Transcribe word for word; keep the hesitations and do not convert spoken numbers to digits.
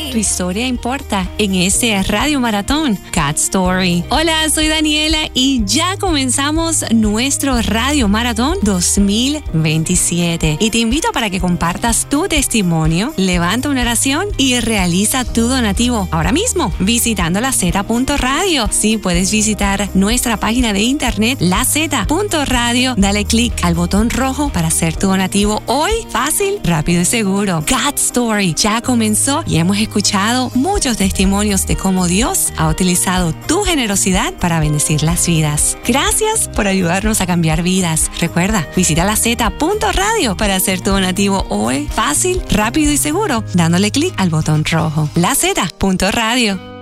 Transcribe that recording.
Tu historia importa en este Radio Maratón God Story. Hola, soy Daniela y ya comenzamos nuestro Radio Maratón dos mil veintisiete. Y te invito para que compartas tu testimonio, levanta una oración y realiza tu donativo ahora mismo visitando la z punto radio. Sí, puedes visitar nuestra página de internet la z punto radio. Dale clic al botón rojo para hacer tu donativo hoy. Fácil, rápido y seguro. God Story ya comenzó y hemos escuchado muchos testimonios de cómo Dios ha utilizado tu generosidad para bendecir las vidas. Gracias por ayudarnos a cambiar vidas. Recuerda, visita la z punto radio para hacer tu donativo hoy. Fácil, rápido y seguro, dándole clic al botón rojo. la z punto radio.